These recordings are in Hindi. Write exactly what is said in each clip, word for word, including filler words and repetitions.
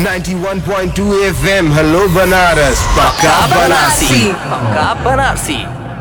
Ninety one point two F M hello Banaras पक्का बनारसी पक्का बनारसी।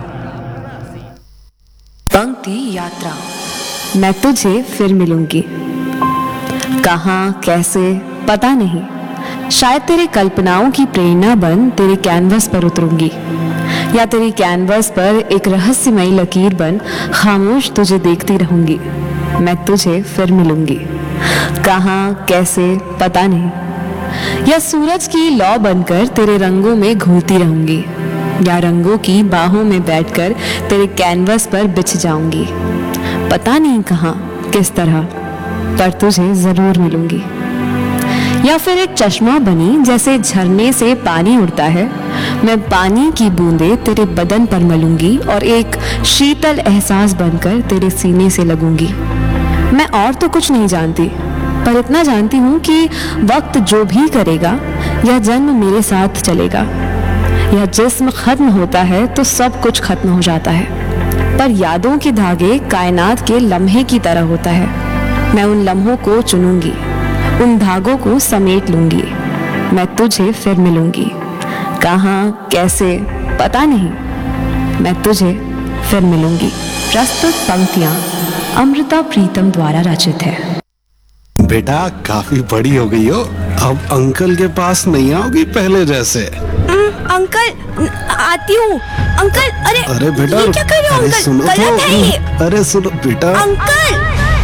पंक्ति यात्रा। मैं तुझे फिर मिलूंगी। कहाँ कैसे पता नहीं, शायद तेरे कल्पनाओं की प्रेरणा बन तेरे कैनवस पर उतरूंगी, या तेरी कैनवस पर एक रहस्यमयी लकीर बन खामोश तुझे देखती रहूंगी। मैं तुझे फिर मिलूंगी। कहाँ कैसे पता नहीं, या सूरज की लौ बनकर तेरे रंगों में घूमती रहूंगी, या रंगों की बाहों में बैठकर तेरे कैनवस पर बिछ जाऊंगी। पता नहीं कहाँ किस तरह, पर तुझे जरूर मिलूंगी। या फिर एक चश्मा बनी जैसे झरने से पानी उड़ता है, मैं पानी की बूंदें तेरे बदन पर मलूंगी और एक शीतल एहसास बनकर तेरे सीने से लगूंगी। मैं और तो कुछ नहीं जानती, पर इतना जानती हूँ कि वक्त जो भी करेगा, यह जन्म मेरे साथ चलेगा। यह जिस्म खत्म होता है तो सब कुछ खत्म हो जाता है, पर यादों के धागे कायनात के लम्हे की तरह होता है। मैं उन लम्हों को चुनूंगी, उन धागों को समेट लूंगी। मैं तुझे फिर मिलूंगी। कहाँ कैसे पता नहीं, मैं तुझे फिर मिलूंगी। प्रस्तुत पंक्तियां अमृता प्रीतम द्वारा रचित है। बेटा काफी बड़ी हो गई हो, अब अंकल के पास नहीं आओगी पहले जैसे। अंकल आती हूँ। अंकल अरे अरे बेटा, ये क्या कर रहे हो अरे अंकल? सुनो गलत तो, है ये। अरे सुनो बेटा। अंकल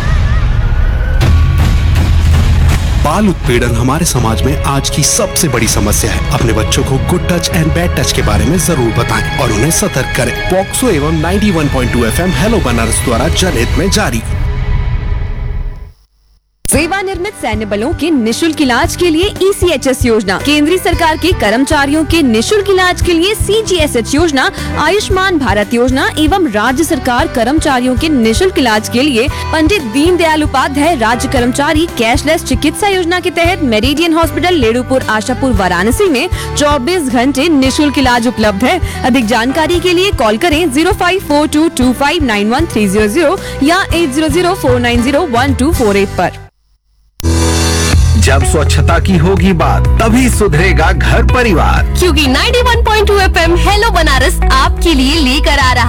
बाल उत्पीड़न हमारे समाज में आज की सबसे बड़ी समस्या है। अपने बच्चों को good touch and bad touch के बारे में जरूर बताएं और उन्हें सतर्क करें। पॉक्सो एवं ninety one point two F M hello Banaras द्वारा जनहित में जारी। सेवानिवृत्त सैन्य बलों के निशुल्क इलाज के लिए ई सी एच एस योजना, केंद्रीय सरकार के कर्मचारियों के निशुल्क इलाज के लिए सी जी एस एच योजना, आयुष्मान भारत योजना एवं राज्य सरकार कर्मचारियों के निशुल्क इलाज के लिए पंडित दीनदयाल उपाध्याय राज्य कर्मचारी कैशलेस चिकित्सा योजना के तहत मेरिडियन हॉस्पिटल लेडुपुर आशापुर वाराणसी में चौबीस घंटे निशुल्क इलाज उपलब्ध है। अधिक जानकारी के लिए कॉल करें zero five four to to five nine one three zero zero या eight zero zero four nine zero one two four eight पर। जब स्वच्छता की होगी बात, तभी सुधरेगा घर परिवार। क्योंकि ninety one point two F M hello Banaras आपके लिए लेकर आ रहा